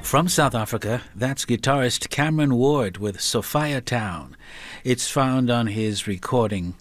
From South Africa, that's guitarist Cameron Ward with Sophia Town. It's found on his recording.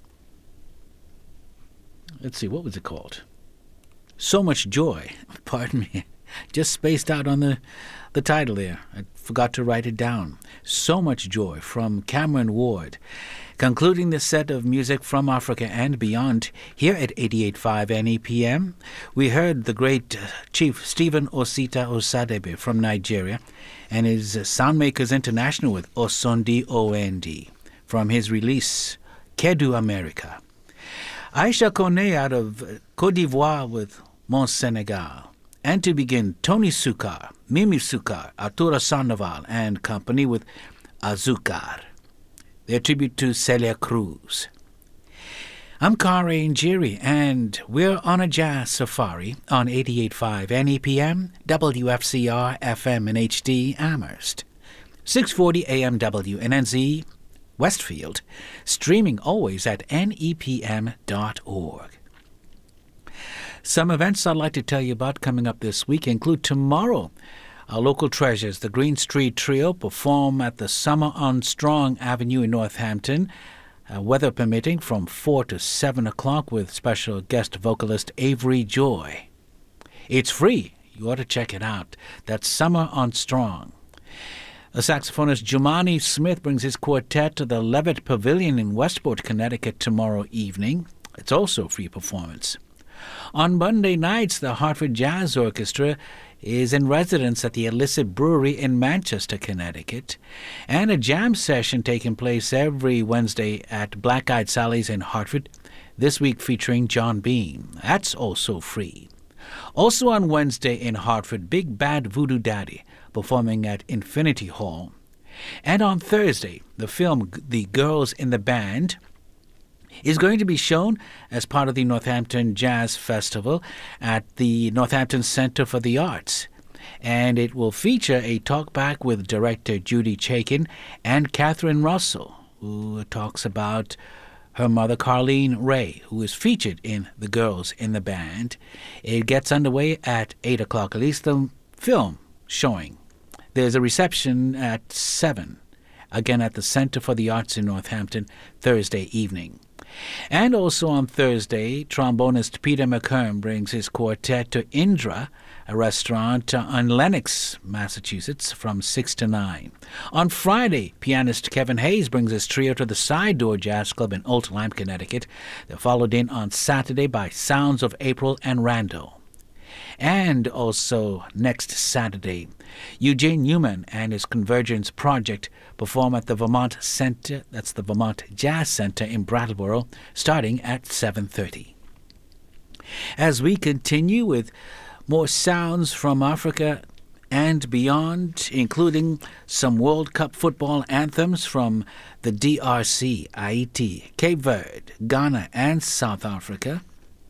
Let's see, what was it called? So Much Joy. Pardon me. Just spaced out on the title there. I forgot to write it down. So Much Joy from Cameron Ward. Concluding the set of music from Africa and beyond, here at 88.5 NEPM, we heard the great Chief Stephen Osita Osadebe from Nigeria and his Soundmakers International with Osondi OND from his release, Kedu America. Aisha Kone out of Côte d'Ivoire with Mon Senegal. And to begin, Tony Sukar, Mimi Sukar, Arturo Sandoval and company with Azúcar. Their tribute to Celia Cruz. I'm Kare Njiri, and we're on a jazz safari on 88.5 NEPM, WFCR FM and HD Amherst, 640 AM WNNZ Westfield, streaming always at nepm.org. Some events I'd like to tell you about coming up this week include tomorrow. Our local treasures, the Green Street Trio, perform at the Summer on Strong Avenue in Northampton, weather permitting, from 4 to 7 o'clock with special guest vocalist Avery Joy. It's free. You ought to check it out. That's Summer on Strong. A saxophonist Jumani Smith brings his quartet to the Levitt Pavilion in Westport, Connecticut tomorrow evening. It's also a free performance. On Monday nights, the Hartford Jazz Orchestra is in residence at the Illicit Brewery in Manchester, Connecticut, and a jam session taking place every Wednesday at Black Eyed Sally's in Hartford, this week featuring John Beam. That's also free. Also on Wednesday in Hartford, Big Bad Voodoo Daddy performing at Infinity Hall. And on Thursday, the film The Girls in the Band is going to be shown as part of the Northampton Jazz Festival at the Northampton Center for the Arts. And it will feature a talkback with director Judy Chaikin and Catherine Russell, who talks about her mother Carleen Ray, who is featured in The Girls in the Band. It gets underway at 8 o'clock, at least the film showing. There's a reception at 7, again at the Center for the Arts in Northampton, Thursday evening. And also on Thursday, trombonist Peter McKern brings his quartet to Indra, a restaurant on Lenox, Massachusetts, from 6 to 9. On Friday, pianist Kevin Hayes brings his trio to the Side Door Jazz Club in Old Lyme, Connecticut. They're followed in on Saturday by Sounds of April and Randall. And also next Saturday, Eugene Newman and his Convergence Project perform at the Vermont Center, that's the Vermont Jazz Center in Brattleboro, starting at 7:30. As we continue with more sounds from Africa and beyond, including some World Cup football anthems from the DRC, Haiti, Cape Verde, Ghana, and South Africa,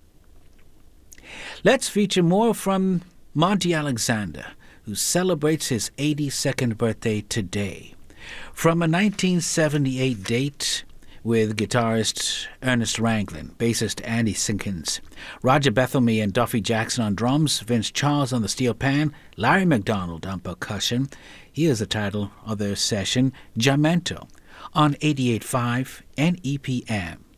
let's feature more from Monty Alexander, who celebrates his 82nd birthday today. From a 1978 date with guitarist Ernest Ranglin, bassist Andy Sinkins, Roger Bethamy and Duffy Jackson on drums, Vince Charles on the steel pan, Larry McDonald on percussion. Here's the title of their session, Jamento, on 88.5 NEPM.